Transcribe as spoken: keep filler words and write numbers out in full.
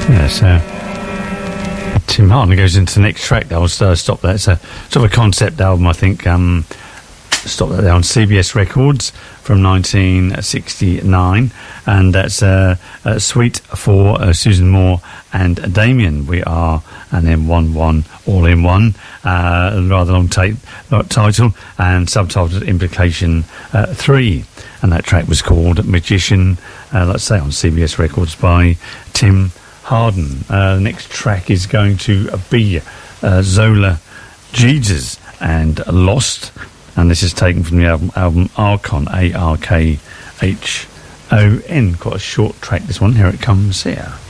Yes, uh, Tim Harden goes into the next track. I'll uh, stop that. It's a sort of a concept album, I think. Um, stop that there on C B S Records from nineteen sixty-nine, and that's uh, a suite for uh, Susan Moore and Damien. We are, and then one one all in one. Uh, a rather long tape, title and subtitled Implication uh, three, and that track was called Magician. Uh, let's say on C B S Records by Tim Harden. Uh, the next track is going to be uh, Zola Jesus and Lost, and this is taken from the album, album Archon, A R K H O N. Quite a short track, this one. Here it comes here.